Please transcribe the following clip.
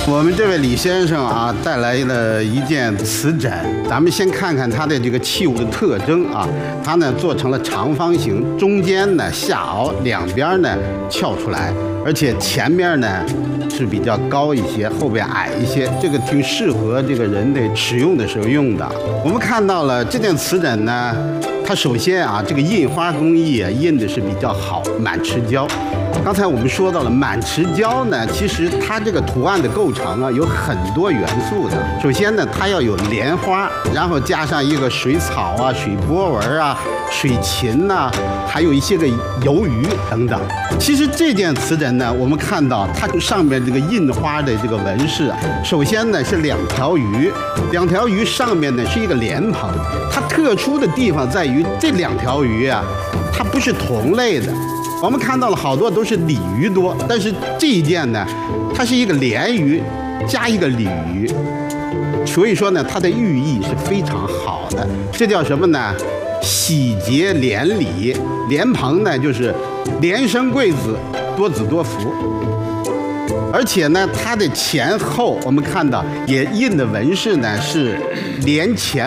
我们这位李先生啊，带来了一件瓷枕，咱们先看看它的这个器物的特征啊。它呢做成了长方形，中间呢下凹，两边呢翘出来，而且前面呢是比较高一些，后边矮一些，这个挺适合这个人的使用的时候用的。我们看到了这件瓷枕呢，它首先啊，这个印花工艺啊印的是比较好，满池胶。刚才我们说到了满池胶呢，其实它这个图案的构成啊有很多元素的。首先呢，它要有莲花，然后加上一个水草啊、水波纹啊、水禽呐、还有一些个游鱼等等。其实这件瓷枕呢，我们看到它上面这个印花的这个纹饰啊，首先呢是两条鱼，两条鱼上面呢是一个莲蓬。它特殊的地方在于这两条鱼啊，它不是同类的。我们看到了好多都是鲤鱼多，但是这一件呢，它是一个鲢鱼加一个鲤鱼，所以说呢，它的寓意是非常好的。这叫什么呢？喜结连理。莲蓬呢，就是连生贵子，多子多福。而且呢，它的前后我们看到也印的纹饰呢是连前